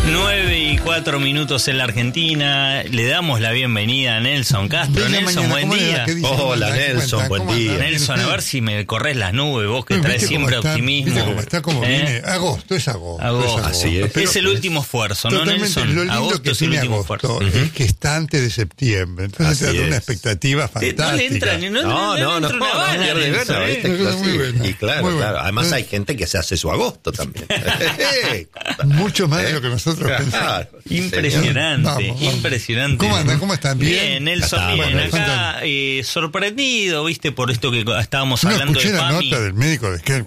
9:04 en la Argentina. Le damos la bienvenida a Nelson Castro. Bella Nelson, mañana. buen día. Hola, Nelson, buen día. Nelson, a ver si me corres las nubes, vos que traes siempre optimismo. ¿Viste cómo está? ¿Cómo viene? Agosto, es agosto. Así es. Es el último esfuerzo, ¿no, Nelson? Lo lindo agosto que es el tiene último agosto esfuerzo. es que está antes de septiembre. Entonces te da una expectativa fantástica. No le entra ni no pierde gana, ¿viste? Y claro. Además hay gente que se hace su agosto también. Mucho más de lo que nosotros pensamos. Impresionante, impresionante. ¿Cómo andan? ¿Cómo están? Bien, Nelson, bien. Acá sorprendido, viste, por esto que estábamos hablando de PAMI. La nota del médico de Esquel.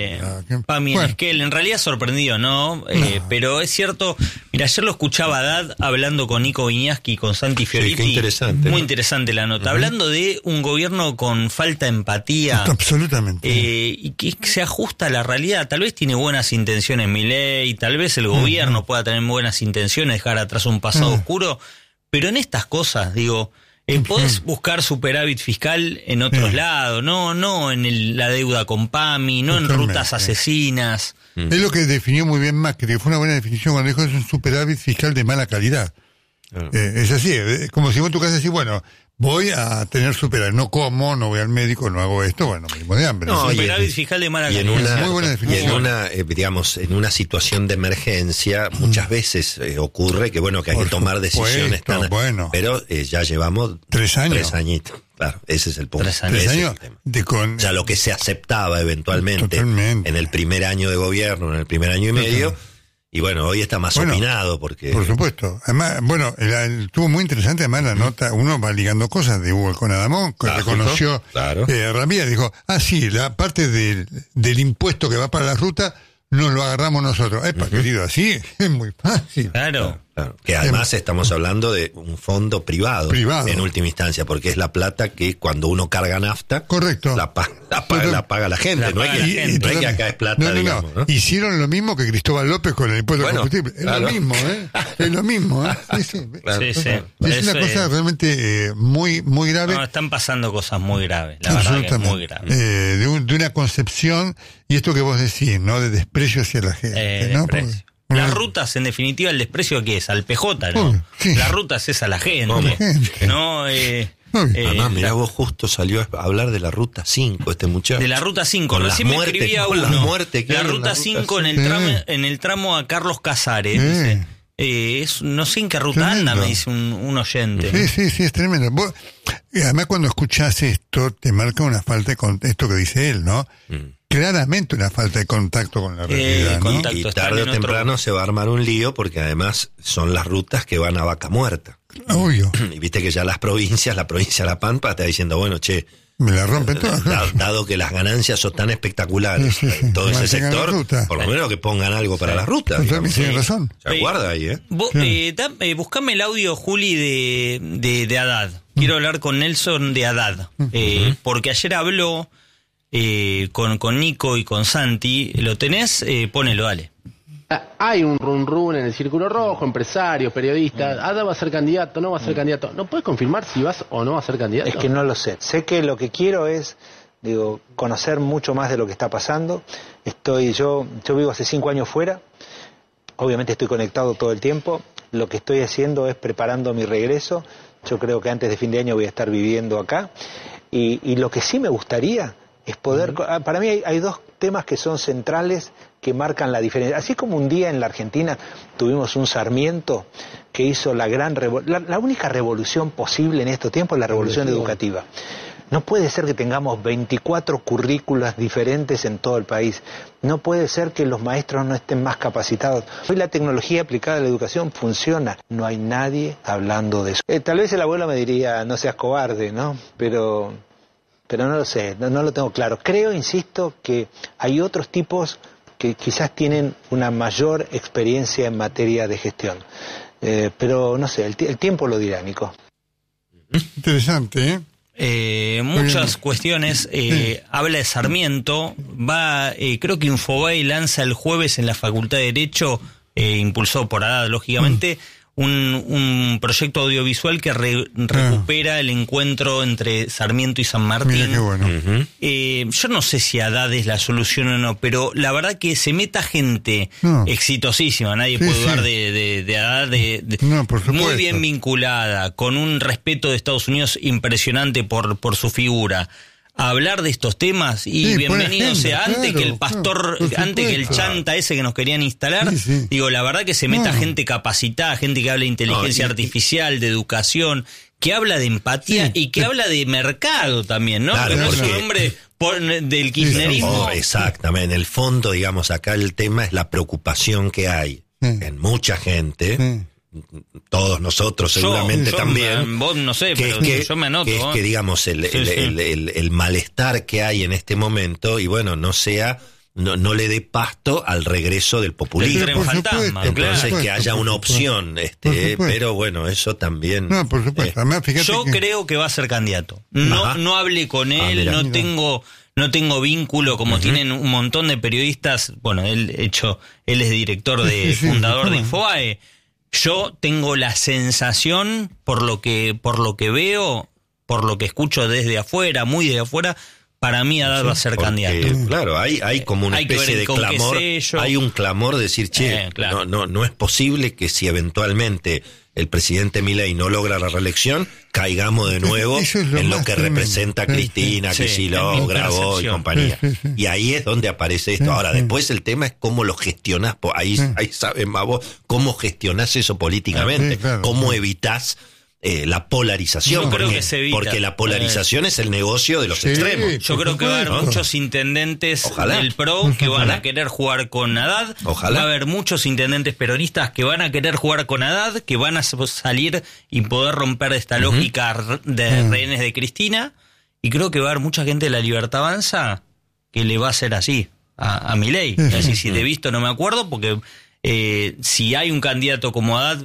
PAMI en Esquel, en realidad sorprendido, ¿no? Pero es cierto, mira, ayer lo escuchaba Haddad hablando con Nico Viñaski y con Santi Fioriti. Sí, qué interesante. Muy interesante la nota. Hablando de un gobierno con falta de empatía. Absolutamente. Y que se ajusta a la realidad. Tal vez tiene buenas intenciones Milei, tal vez el gobierno pueda tener buenas intenciones, dejar atrás un pasado oscuro, pero en estas cosas, digo, podés buscar superávit fiscal en otros lados, no en la deuda con PAMI, no en rutas asesinas. Es lo que definió muy bien Macri, que fue una buena definición cuando dijo es un superávit fiscal de mala calidad. Es así, es como si vos en tu casa decís, bueno, voy a tener superávit, no como, no voy al médico, no hago esto, bueno, me muero de hambre. No, superávit fiscal de mala calidad. Muy buena definición. Y en una situación de emergencia, muchas veces ocurre que, bueno, que hay que tomar decisiones pero ya llevamos 3 años. 3 añitos. Claro, ese es el punto. 3 años. Ya lo que se aceptaba eventualmente en el primer año de gobierno, en el primer año y medio. Y bueno, hoy está más opinado porque... Por supuesto. Además, bueno, estuvo muy interesante además la nota, uno va ligando cosas de Hugo con Adamón, que reconoció Ramírez, dijo, sí, la parte del impuesto que va para la ruta, nos lo agarramos nosotros. Querido, así es muy fácil. Claro. Que además estamos hablando de un fondo privado en última instancia, porque es la plata que cuando uno carga nafta, la paga la gente, no es que acá es plata, digamos. ¿No? Hicieron lo mismo que Cristóbal López con el impuesto al combustible. Es lo mismo, es lo mismo. Sí. Es una cosa realmente muy, muy grave. No, están pasando cosas muy graves, la verdad que es muy grave. De una concepción, y esto que vos decís, ¿no? De desprecio hacia la gente, ¿no? Las rutas, en definitiva, el desprecio que es al PJ, ¿no? Las rutas es a la gente, ¿no? Además, mirá, vos justo salió a hablar de la ruta 5, este muchacho. De la ruta 5, recién me escribía uno. La ruta 5 en el tramo a Carlos Casares, dice. No sé en qué ruta anda, me dice un oyente. Sí, es tremendo. Vos, además, cuando escuchás esto, te marca una falta de contexto que dice él, ¿no? Claramente una falta de contacto con la realidad, ¿no? Y tarde o temprano se va a armar un lío porque además son las rutas que van a Vaca Muerta. Obvio. Y viste que ya la provincia de La Pampa está diciendo, bueno, che, me la rompen todas. Dado que las ganancias son tan espectaculares en todo ese sector, por lo menos que pongan algo para la ruta. Tienen razón. Se aguarda ahí, Buscame el audio, Juli, de Haddad. Quiero hablar con Nelson de Haddad. Porque ayer habló con Nico y con Santi. ¿Lo tenés? Ponelo, dale. Hay un run en el círculo rojo, empresarios, periodistas. Haddad va a ser candidato, no va a ser candidato. ¿No puedes confirmar si vas o no a ser candidato? Es que no lo sé. Sé que lo que quiero es, conocer mucho más de lo que está pasando. Yo vivo hace 5 años fuera. Obviamente estoy conectado todo el tiempo. Lo que estoy haciendo es preparando mi regreso. Yo creo que antes de fin de año voy a estar viviendo acá. Y lo que sí me gustaría es poder... Para mí hay 2 temas que son centrales, que marcan la diferencia. Así como un día en la Argentina tuvimos un Sarmiento que hizo la única revolución posible en estos tiempos es la revolución educativa. No puede ser que tengamos 24 currículas diferentes en todo el país. No puede ser que los maestros no estén más capacitados. Hoy la tecnología aplicada a la educación funciona. No hay nadie hablando de eso. Tal vez el abuelo me diría, no seas cobarde, ¿no? Pero no lo sé, no lo tengo claro. Creo, insisto, que hay otros tipos que quizás tienen una mayor experiencia en materia de gestión. Pero no sé, el tiempo lo dirá, Nico. Interesante, muchas cuestiones. Habla de Sarmiento. Creo que Infobae lanza el jueves en la Facultad de Derecho, impulsado por Haddad, lógicamente, un proyecto audiovisual que recupera el encuentro entre Sarmiento y San Martín. Mira qué bueno. Yo no sé si Haddad es la solución o no, pero la verdad que se meta gente exitosísima, nadie puede dudar de Haddad, por supuesto, muy bien vinculada, con un respeto de Estados Unidos impresionante por su figura, a hablar de estos temas, y bienvenido sea, antes que el pastor, antes que el chanta ese que nos querían instalar, digo, la verdad que se meta gente capacitada, gente que habla de inteligencia artificial, de educación, que habla de empatía y que habla de mercado también, ¿no? Claro, que no es un hombre del kirchnerismo. Exactamente, en el fondo, digamos, acá el tema es la preocupación que hay en mucha gente, todos nosotros seguramente también, vos no sé, pero yo me anoto, que es que, digamos, el malestar que hay en este momento, y bueno, no le dé pasto al regreso del populismo. Entonces, que haya una opción, pero bueno, eso también. No, por supuesto. Además, yo creo que va a ser candidato. No hablé con él, no tengo vínculo, como tienen un montón de periodistas. Bueno, él es director fundador de Infobae. Yo tengo la sensación, por lo que veo, por lo que escucho desde afuera, muy desde afuera, para mí Haddad va a ser candidato. Claro, hay como una especie de clamor, hay un clamor de decir, no es posible que si eventualmente el presidente Milei no logra la reelección, caigamos de nuevo en lo que representa Cristina, que si logra vos y compañía. Y ahí es donde aparece esto. Ahora, después el tema es cómo lo gestionás, ahí sabes más vos, cómo gestionás eso políticamente, cómo evitás la polarización, porque la polarización es el negocio de los extremos. Yo creo que va a haber muchos intendentes del PRO que van a querer jugar con Haddad. Va a haber muchos intendentes peronistas que van a querer jugar con Haddad, que van a salir y poder romper esta lógica de rehenes de Cristina. Y creo que va a haber mucha gente de La Libertad Avanza que le va a hacer así a Milei. Es decir, si de visto no me acuerdo, porque si hay un candidato como Haddad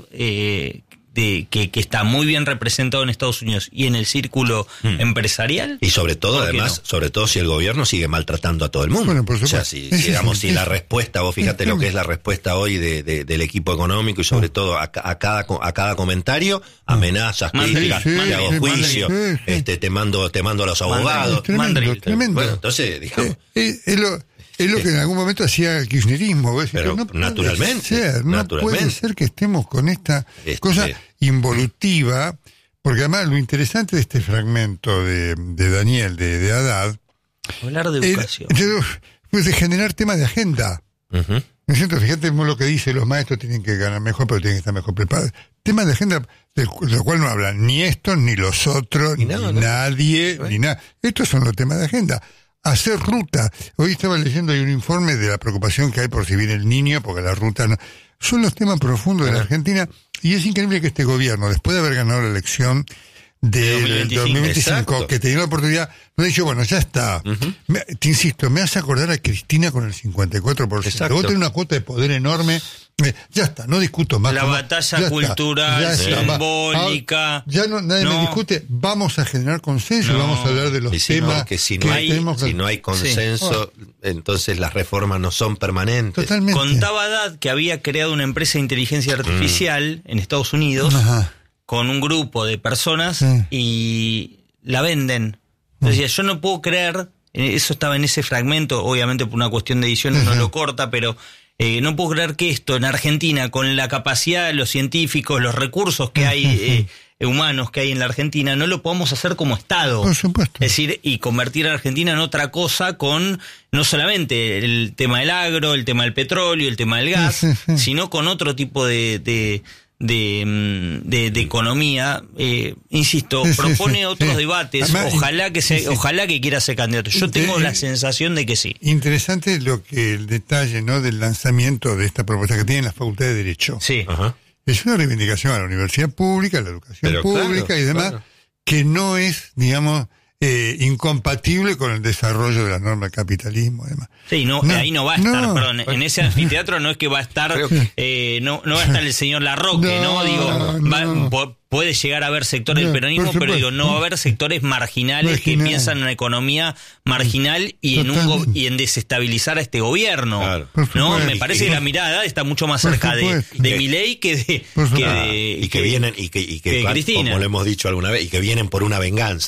que está muy bien representado en Estados Unidos y en el círculo empresarial. Y sobre todo, además, sobre todo si el gobierno sigue maltratando a todo el mundo. Bueno, por supuesto. O sea, si la respuesta, vos fíjate lo que es la respuesta hoy del equipo económico, y sobre todo a cada comentario, amenazas, críticas, te hago juicio, te mando a los abogados. Tremendo. Bueno, entonces, digamos... Es lo que en algún momento hacía el kirchnerismo. Pero naturalmente. No puede ser que estemos con esta cosa involutiva, porque además lo interesante de este fragmento de Daniel, de Haddad, hablar de educación, pues de generar temas de agenda. ¿No es cierto? Fíjate lo que dice, los maestros tienen que ganar mejor, pero tienen que estar mejor preparados. Temas de agenda de lo cual no hablan ni estos, ni los otros, ni nadie, ni nada. Estos son los temas de agenda. Hacer ruta. Hoy estaba leyendo, hay un informe de la preocupación que hay por si viene el niño, porque la ruta no... Son los temas profundos de la Argentina, y es increíble que este gobierno, después de haber ganado la elección del 2025, que tenía la oportunidad, no ha dicho, bueno, ya está. Te insisto, me hace acordar a Cristina con el 54%. Vos tenés una cuota de poder enorme. Ya está, no discuto más. La batalla cultural, simbólica. Nadie me discute. Vamos a generar consenso y vamos a hablar de los temas. Que si no hay consenso, entonces las reformas no son permanentes. Totalmente. Contaba Haddad que había creado una empresa de inteligencia artificial en Estados Unidos con un grupo de personas y la venden. Entonces, yo no puedo creer, eso estaba en ese fragmento, obviamente por una cuestión de edición uno lo corta, pero no puedo creer que esto en Argentina, con la capacidad de los científicos, los recursos que hay humanos que hay en la Argentina, no lo podamos hacer como Estado. Por supuesto. Es decir, y convertir a Argentina en otra cosa, con no solamente el tema del agro, el tema del petróleo, el tema del gas, sino con otro tipo de economía. Insisto, propone otros debates. Además, ojalá que quiera ser candidato. Yo tengo la sensación de que sí. Interesante el detalle, ¿no?, del lanzamiento de esta propuesta que tiene en la Facultad de Derecho. Sí. Es una reivindicación a la universidad pública, a la educación pública y demás, que no es, digamos, incompatible con el desarrollo de la norma del capitalismo y demás. Sí, ahí no va a estar, perdón, en ese anfiteatro no es que va a estar, no va a estar el señor Larroque, puede llegar a haber sectores del peronismo, pero digo, no va a haber sectores marginales que piensan en una economía marginal y en desestabilizar a este gobierno. Claro. ¿No? Me parece que la mirada está mucho más cerca de Milei que vienen y que Cristina, como lo hemos dicho alguna vez, y que vienen por una venganza.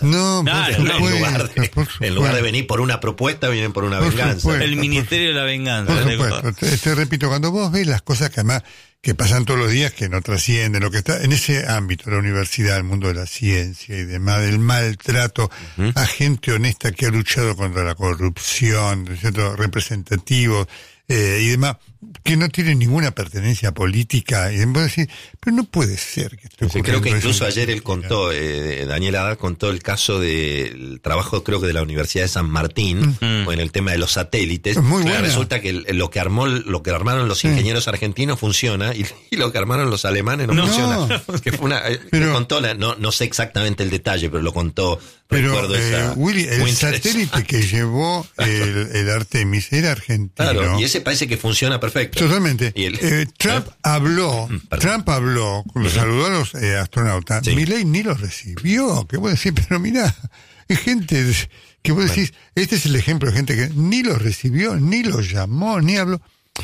En lugar de venir por una propuesta, vienen por una venganza. El Ministerio de la Venganza. Te repito, cuando vos ves las cosas que además que pasan todos los días, que no trascienden, lo que está en ese ámbito, la universidad, el mundo de la ciencia y demás, del maltrato a gente honesta que ha luchado contra la corrupción, ¿cierto? Representativos y demás, que no tienen ninguna pertenencia política, y vos decís, pero no puede ser que esté ocurriendo. Creo que incluso ayer él contó, Daniel Haddad contó el caso del trabajo, creo que de la Universidad de San Martín, en el tema de los satélites. Resulta que lo que armaron los ingenieros argentinos funciona, y lo que armaron los alemanes no funciona. Que fue contó, no sé exactamente el detalle, pero lo contó. Pero Willy, el satélite que llevó el Artemis era argentino. Claro, y ese parece que funciona perfecto. Totalmente. Trump habló, lo saludó a los astronautas. Sí. Milei ni los recibió. ¿Qué voy a decir? Pero mirá, es gente que vos decís, este es el ejemplo de gente que ni los recibió, ni los llamó, ni habló.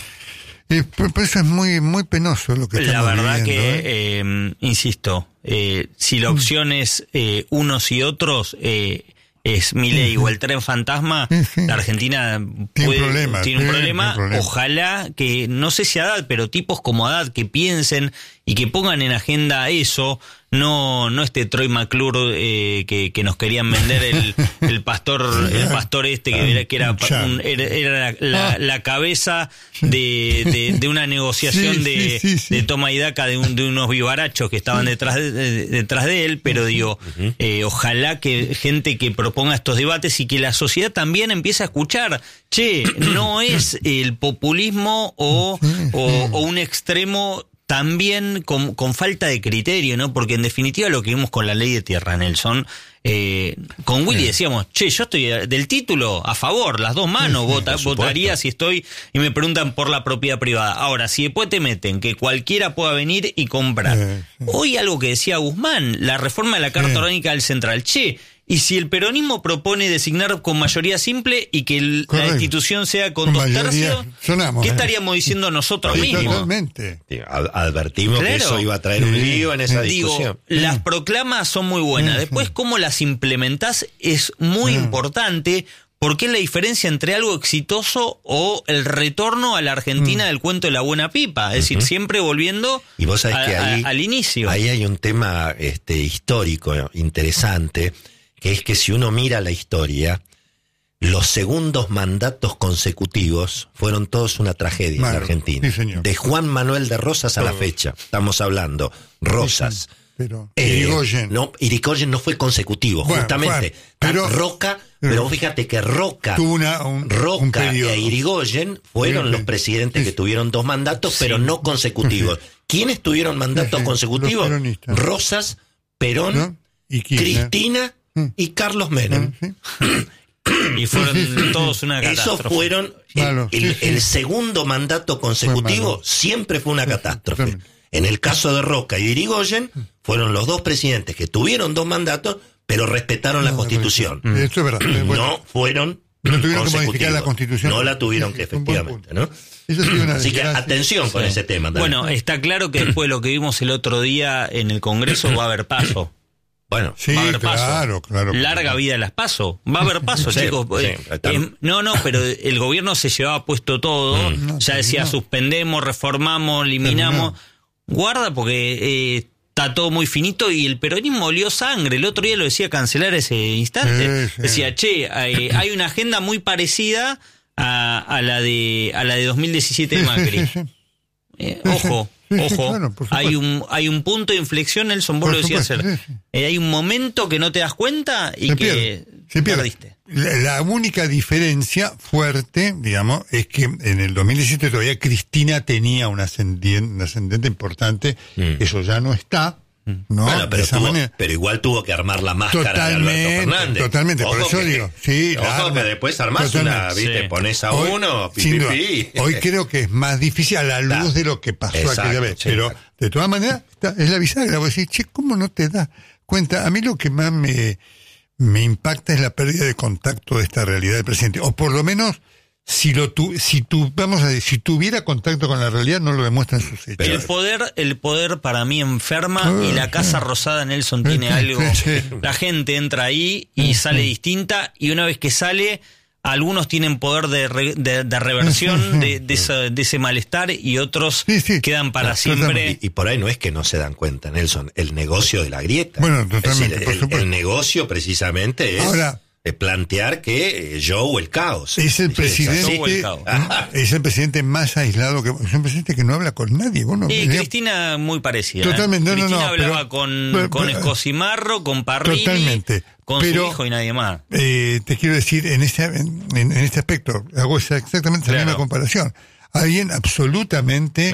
Por eso es muy, muy penoso lo que estamos viviendo. La verdad que, insisto, si la opción es unos y otros, es Milei o el tren fantasma, la Argentina tiene un problema. Ojalá que, no sé si Haddad, pero tipos como Haddad que piensen y que pongan en agenda eso, no Troy McClure que nos querían vender el pastor que era la cabeza de una negociación de toma y daca de unos vivarachos que estaban detrás de él, pero digo, ojalá que gente que proponga estos debates y que la sociedad también empiece a escuchar, no es el populismo o un extremo también con falta de criterio, ¿no? Porque en definitiva lo que vimos con la ley de tierra, Nelson, con Willy decíamos, yo estoy del título a favor, las dos manos, votaría si estoy, y me preguntan por la propiedad privada. Ahora, si después te meten que cualquiera pueda venir y comprar. Hoy algo que decía Guzmán, la reforma de la Carta Orgánica del Central, y si el peronismo propone designar con mayoría simple y que la institución sea con 2 tercios, ¿qué estaríamos diciendo nosotros mismos? Totalmente. Advertimos que eso iba a traer un lío en esa discusión. Las proclamas son muy buenas. Después, cómo las implementás es muy importante, porque es la diferencia entre algo exitoso o el retorno a la Argentina del cuento de la buena pipa. Es decir, siempre volviendo y vos sabés que al inicio. Ahí hay un tema histórico interesante, que es que si uno mira la historia, los segundos mandatos consecutivos fueron todos una tragedia en la Argentina. Sí, de Juan Manuel de Rosas a la fecha, estamos hablando, Rosas. Pero Irigoyen. Irigoyen no fue consecutivo, justamente. Pero Roca, pero fíjate que Roca e Irigoyen fueron los presidentes que tuvieron 2 mandatos, pero no consecutivos. ¿Quiénes tuvieron mandatos consecutivos? Rosas, Perón, Cristina y Carlos Menem. Y fueron todos una catástrofe. Esos fueron el segundo mandato consecutivo, siempre fue una catástrofe. En el caso de Roca y Irigoyen, fueron los 2 presidentes que tuvieron 2 mandatos, pero respetaron la Constitución. Esto es verdad. No fueron no tuvieron que modificar la Constitución. No la tuvieron que, efectivamente, ¿no? Eso sí, así que atención con ese tema también. Bueno, está claro que después de lo que vimos el otro día en el Congreso va a haber paso. Bueno, sí, va a haber paso. Claro. Larga vida las paso. Va a haber paso, chicos. Pero el gobierno se llevaba puesto todo. Ya decía, suspendemos, reformamos, eliminamos. Guarda, porque está todo muy finito y el peronismo olió sangre. El otro día lo decía Cancelar ese instante. Decía, hay una agenda muy parecida a la de 2017 de Macri. Ojo. Claro, hay un punto de inflexión, Nelson, vos lo decías ayer. Hay un momento que no te das cuenta y se perdiste. La única diferencia fuerte, digamos, es que en el 2017 todavía Cristina tenía un ascendente importante. Eso ya no está. ¿no? Bueno, pero igual tuvo que armar la máscara de Alberto Fernández. Totalmente, ojo por eso digo, sí, ojo que después armás una, ¿viste? Pones a uno, Hoy creo que es más difícil a la luz de lo que pasó aquella vez, pero de todas maneras es la bisagra. Vos decís, che, ¿cómo no te das cuenta? A mí lo que más me impacta es la pérdida de contacto de esta realidad del presidente, o por lo menos si tuviera contacto con la realidad, no lo demuestra en sus hechos. El poder para mí enferma, y la Casa Rosada, Nelson, tiene algo. La gente entra ahí y sale distinta, y una vez que sale, algunos tienen poder de reversión de ese malestar, y otros quedan para siempre. Y por ahí no es que no se dan cuenta, Nelson, el negocio de la grieta. Bueno, totalmente, por supuesto. El negocio precisamente es... Ahora, plantear que Joe el caos. Es el presidente, es el presidente más aislado, es un presidente que no habla con nadie. Y Cristina muy parecida. Totalmente, Cristina hablaba con Escocimarro, con Parrilli, totalmente, con su hijo y nadie más. Te quiero decir, en este aspecto, hago exactamente la misma comparación. Alguien absolutamente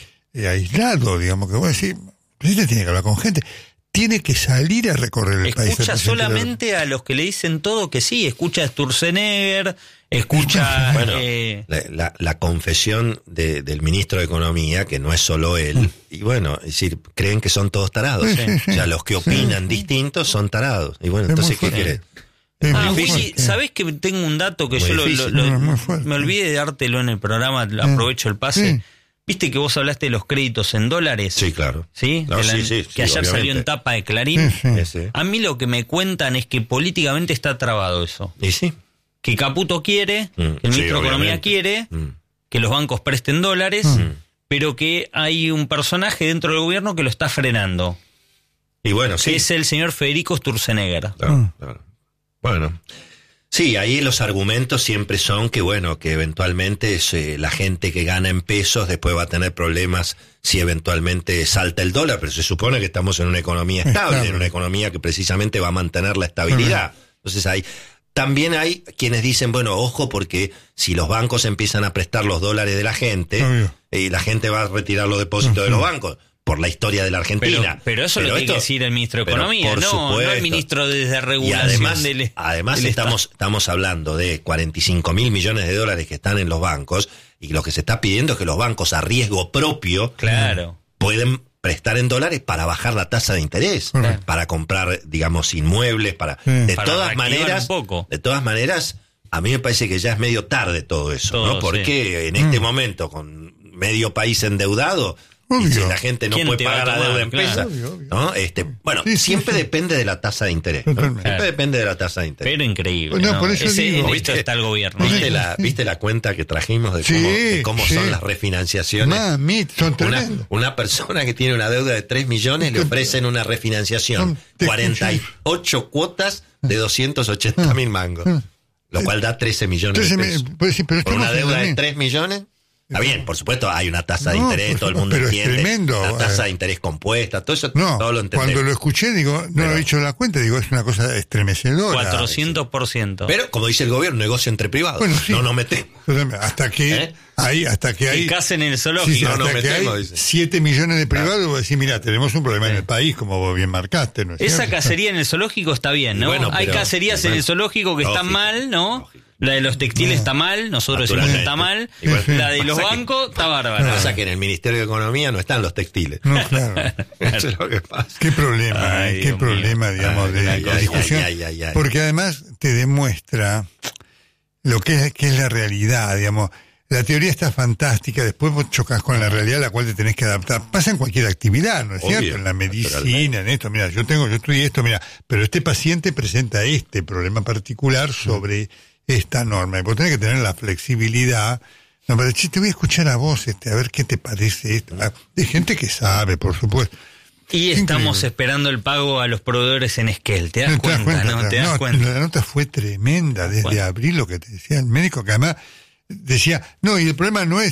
aislado, digamos, que vos decís, el presidente tiene que hablar con gente. Tiene que salir a recorrer el país. Escucha solamente a los que le dicen todo que sí. Escucha a Sturzenegger, escucha... Bueno, la confesión del ministro de Economía, que no es solo él, y bueno, es decir, creen que son todos tarados. O sea, los que opinan distintos son tarados. Y bueno, entonces, ¿qué querés? ¿Sabés que tengo un dato que me olvidé de dártelo en el programa, aprovecho el pase? ¿Viste que vos hablaste de los créditos en dólares? Sí, claro. ¿Sí? No, que ayer obviamente salió en tapa de Clarín. Sí. A mí lo que me cuentan es que políticamente está trabado eso. ¿Y sí? Que Caputo quiere, que el ministro de Economía quiere, que los bancos presten dólares, pero que hay un personaje dentro del gobierno que lo está frenando. Y bueno, que es el señor Federico Sturzenegger. Claro. Bueno... Sí, ahí los argumentos siempre son que, bueno, que eventualmente la gente que gana en pesos después va a tener problemas si eventualmente salta el dólar, pero se supone que estamos en una economía estable, en una economía que precisamente va a mantener la estabilidad. Entonces también hay quienes dicen, bueno, ojo, porque si los bancos empiezan a prestar los dólares de la gente, y la gente va a retirar los depósitos de los bancos, por la historia de la Argentina. Pero eso lo tiene que decir el ministro de Economía, no el ministro de Regulación. Y además estamos hablando de 45.000 millones de dólares que están en los bancos, y lo que se está pidiendo es que los bancos a riesgo propio pueden prestar en dólares para bajar la tasa de interés, para comprar, digamos, inmuebles, de todas maneras, a mí me parece que ya es medio tarde todo eso, ¿no? Porque en este momento, con medio país endeudado, y si la gente no puede pagar la deuda en pesos, ¿no? Siempre depende de la tasa de interés, ¿no? Siempre depende de la tasa de interés. Pero increíble, ¿no? Por eso digo, ¿viste? Está el gobierno. ¿Viste la cuenta que trajimos de cómo son las refinanciaciones? Son tremendas. Una persona que tiene una deuda de 3 millones le ofrecen una refinanciación, 48 cuotas de 280.000 mangos, lo cual da 13 millones de pesos. Por una deuda de 3 millones... Está bien, por supuesto, hay una tasa de interés, todo el mundo entiende. Es tremendo. La tasa de interés compuesta, todo eso, todo lo entendemos. Cuando lo escuché, no lo he dicho en la cuenta, es una cosa estremecedora. 400%. Pero, como dice el gobierno, negocio entre privados. Bueno, no nos metemos. Hasta que hay... Que casen en el zoológico. No nos metemos, dice. 7 millones de privados, vos decís, mira, tenemos un problema en el país, como vos bien marcaste, ¿no es Esa cierto? cacería en el zoológico está bien, ¿no? Hay cacerías en el zoológico que están mal, ¿no? La de los textiles está mal, nosotros decimos que está mal. La de los bancos está bárbara. Pasa que en el Ministerio de Economía no están los textiles. No, claro. Eso es lo que pasa. Qué problema, digamos, de discusión. Porque además te demuestra lo que es la realidad, digamos. La teoría está fantástica, después vos chocas con la realidad a la cual te tenés que adaptar. Pasa en cualquier actividad, ¿no es cierto? En la medicina, en esto, mira, yo estudié esto, mira, pero este paciente presenta este problema particular sobre esta norma. Y vos tenés que tener la flexibilidad. No, pero te voy a escuchar a vos, a ver qué te parece esto. De gente que sabe, por supuesto. Y estamos esperando el pago a los proveedores en Esquel. ¿Te das cuenta? ¿No? ¿Te das cuenta? La nota fue tremenda desde abril, lo que te decía el médico, que además decía, y el problema no es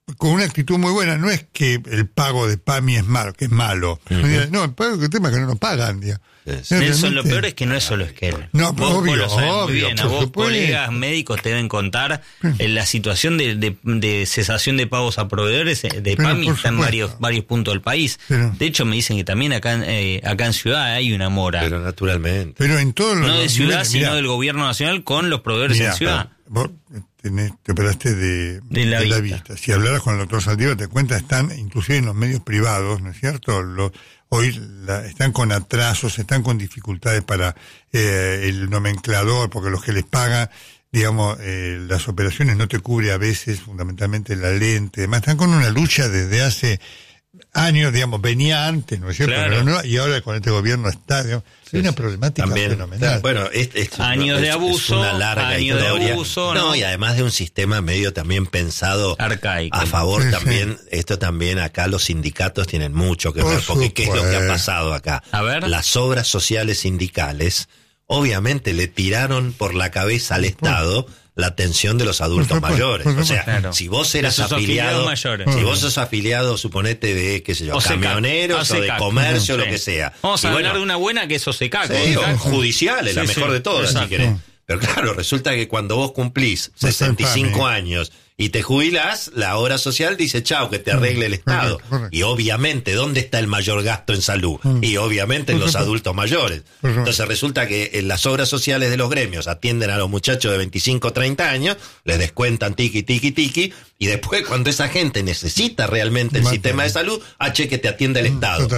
con una actitud muy buena. No es que el pago de PAMI es malo, que es malo. Uh-huh. No, el pago que tema es que no nos pagan, tío. Nelson, lo peor es que no es solo Esquel. No, vos lo sabés muy obvio, bien. A vos, colegas médicos, te deben contar la situación de cesación de pagos a proveedores de PAMI está en varios puntos del país. De hecho, me dicen que también acá en Ciudad hay una mora. Pero naturalmente. Pero en todos los no de Ciudad, sino del gobierno nacional con los proveedores en Ciudad. Vos te operaste de la vista. Si hablaras con el doctor Saldívar, te cuenta, están inclusive en los medios privados, ¿no es cierto? Hoy están con atrasos, están con dificultades para el nomenclador, porque los que les pagan, digamos, las operaciones no te cubre a veces, fundamentalmente la lente, además están con una lucha desde hace años, digamos, venía antes, ¿no es cierto? Claro. Pero no, y ahora con este gobierno está, digamos, hay una problemática también, fenomenal. Bueno, años de abuso, es una larga historia. No, y además de un sistema medio también pensado arcaico. A favor también, esto también acá los sindicatos tienen mucho que ver, porque ¿qué es lo que ha pasado acá? A ver. Las obras sociales sindicales, obviamente le tiraron por la cabeza al Estado la atención de los adultos mayores. O sea, si vos eras afiliado, si vos sos afiliado, suponete de, qué sé yo, camioneros o de comercio, lo que sea. Vamos a hablar de una buena que es OSECAC. Judicial, es la mejor de todas, si querés. Pero claro, resulta que cuando vos cumplís 65 años y te jubilás, la obra social dice chao, que te arregle el Estado. Y obviamente, ¿dónde está el mayor gasto en salud? Y obviamente en los adultos mayores. Entonces resulta que en las obras sociales de los gremios atienden a los muchachos de 25, 30 años, les descuentan tiki, y después cuando esa gente necesita realmente el sistema de salud, que te atiende el Estado.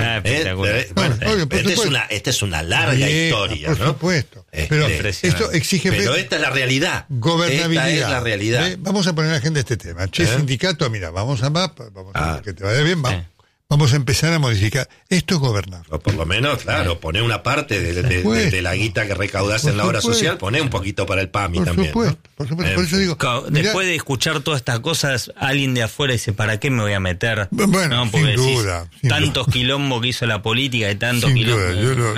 Esta es una larga historia, por supuesto. Pero esto exige... Pero esta es la realidad. Gobernabilidad. Esta es la realidad. Vamos a poner a la gente este tema. Sindicato, mira, vamos a que te vaya bien, vamos a empezar a modificar. Esto es gobernar. O por lo menos, claro, poner una parte de la guita que recaudás en la obra social, poner un poquito para el PAMI también. Por supuesto. Por eso digo, después de escuchar todas estas cosas, alguien de afuera dice, ¿para qué me voy a meter? Bueno, no, porque sin duda. Tantos quilombos que hizo la política y tantos quilombos.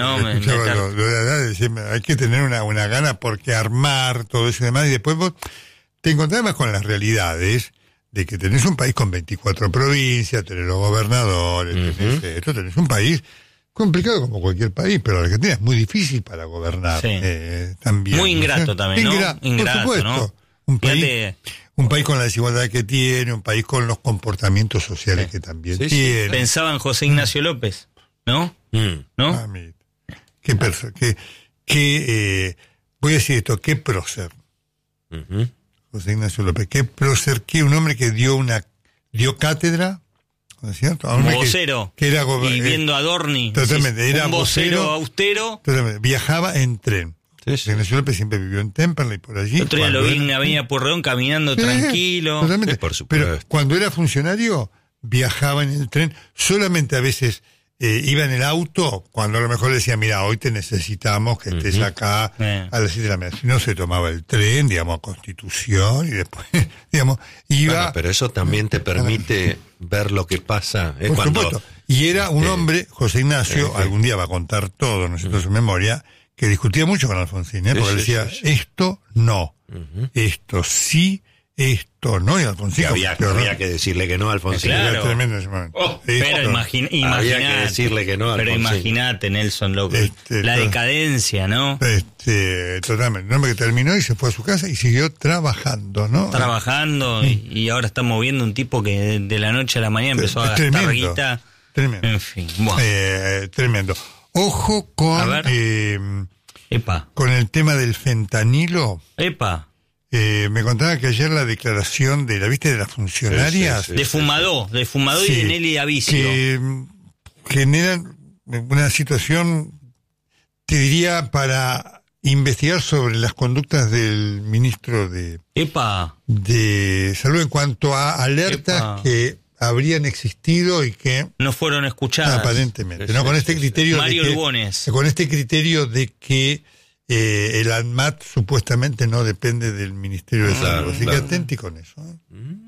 Hay que tener una gana porque armar todo eso y demás, y después vos te encontrás más con las realidades de que tenés un país con 24 provincias, tenés los gobernadores, tenés un país complicado como cualquier país, pero la Argentina es muy difícil para gobernar. También. Muy ingrato también, ¿no? Ingrato, por supuesto. ¿No? Un país con la desigualdad que tiene, un país con los comportamientos sociales que también tiene. Pensaba en José Ignacio López, ¿no? ¿No? Voy a decir esto, qué prócer. José Ignacio López, qué prócer, que un hombre que dio cátedra, ¿no es cierto? Un vocero, que era y viendo a Dorni. Totalmente, era un vocero austero. Totalmente, viajaba en tren. José Ignacio López siempre vivió en Temperley, por allí. El otro día lo vi en Avenida Pueyrredón caminando tranquilo. Totalmente, pero cuando era funcionario, viajaba en el tren, solamente a veces... iba en el auto cuando a lo mejor decía, mira, hoy te necesitamos que estés acá a las 7 de la mañana. Si no, se tomaba el tren, digamos, a Constitución, y después, digamos, iba... Bueno, pero eso también te permite ver lo que pasa. Por supuesto. Y era un hombre, José Ignacio, algún día va a contar todo, ¿no es cierto?, su memoria, que discutía mucho con Alfonsín, porque decía, esto no, esto sí, esto no, y Alfonsín... Había que decirle que no a Alfonsín. Claro. Tremendo ese momento. Pero imagínate. Había que decirle que no a Alfonsín. Pero imagínate, Nelson, loco, la decadencia, ¿no? Totalmente. Un hombre que terminó y se fue a su casa y siguió trabajando, ¿no? Trabajando, y ahora está moviendo un tipo que de la noche a la mañana empezó a gastar guita. Tremendo. En fin, tremendo. Ojo con... con el tema del fentanilo. Me contaba que ayer la declaración de de las funcionarias de Fumadó y de Nelly Avicio, que generan una situación, te diría, para investigar sobre las conductas del ministro de Salud en cuanto a alertas que habrían existido y que no fueron escuchadas aparentemente, con este criterio Mario Lugones, con este criterio de que el ANMAT supuestamente no depende del Ministerio de Salud. Así que atenti con eso.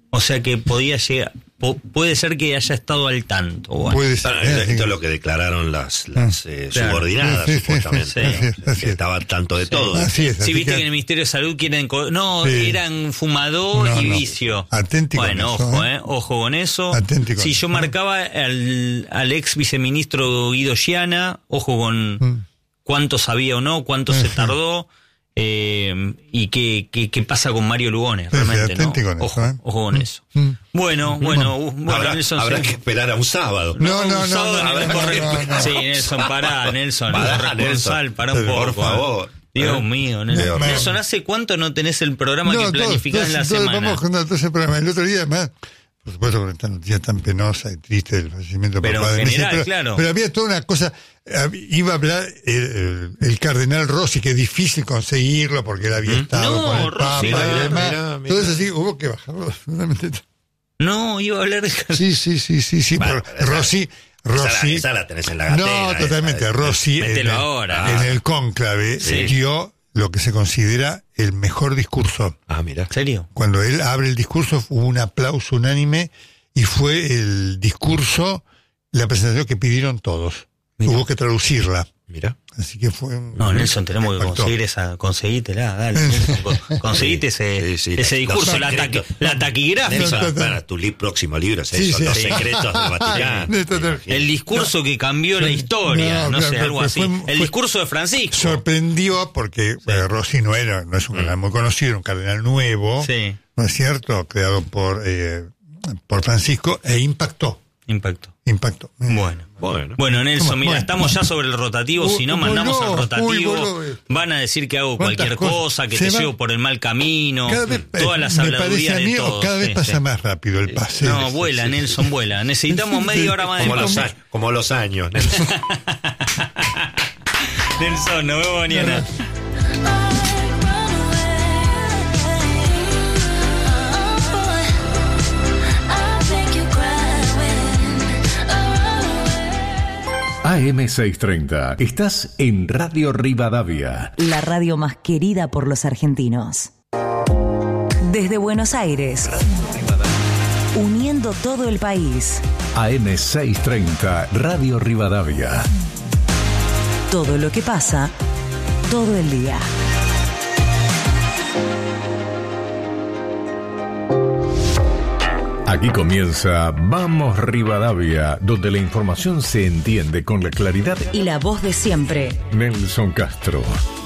O sea que podía llegar, puede ser que haya estado al tanto. Bueno. Puede ser. Esto es lo que declararon las subordinadas, supuestamente. Que estaba al tanto de todo. Así es. Si viste que en el Ministerio de Salud quieren... eran fumador y vicio. Aténtico. Bueno, ojo con eso. Aténtico. Si yo marcaba al ex viceministro Guido Giana, ojo con cuánto sabía o no, cuánto se tardó. Y qué pasa con Mario Lugones realmente, ¿no? Ojo con eso. Bueno, habrá que esperar a un sábado. No. Sí, Nelson, pará, Nelson. Corresponsal, pará un poco. Por favor. Dios mío, Nelson, ¿hace cuánto no tenés el programa que planificás en la semana? Vamos con todo ese programa. El otro día, además, por supuesto, con esta noticia tan penosa y triste del fallecimiento pero por en general, claro. Pero había toda una cosa. Iba a hablar el cardenal Rossi, que es difícil conseguirlo porque él había estado con el Papa y demás. Entonces así hubo que bajarlo. No, iba a hablar de... Sí. Bueno, Rossi... Esa la tenés en la gatera. No, totalmente. Rossi en el cónclave dio lo que se considera el mejor discurso. Mira. ¿En serio? Cuando él abre el discurso hubo un aplauso unánime y fue el discurso, la presentación que pidieron todos. Mira. Hubo que traducirla. Mira. Así que fue... Nelson, tenemos que conseguir conseguítela, dale. Conseguite ese discurso, la taquigráfica. Para tu próximo libro es eso, Los secretos del Vaticano. El discurso que cambió la historia, algo así. El discurso de Francisco. Sorprendió porque Rossi no es un cardenal muy conocido, era un cardenal nuevo, ¿no es cierto? Creado por Francisco, e impactó. Bueno, Nelson, mira, estamos ya sobre el rotativo. Si no mandamos al rotativo, van a decir que hago cualquier cosa, que te llevo por el mal camino. Todas las habladurías de todos. Cada vez pasa más rápido el pase. No, vuela, Nelson, vuela. Necesitamos media hora más de como los años, Nelson. Nelson, nos vemos mañana. AM630. Estás en Radio Rivadavia. La radio más querida por los argentinos. Desde Buenos Aires. Uniendo todo el país. AM630, Radio Rivadavia. Todo lo que pasa, todo el día. Aquí comienza Vamos Rivadavia, donde la información se entiende con la claridad y la voz de siempre. Nelson Castro.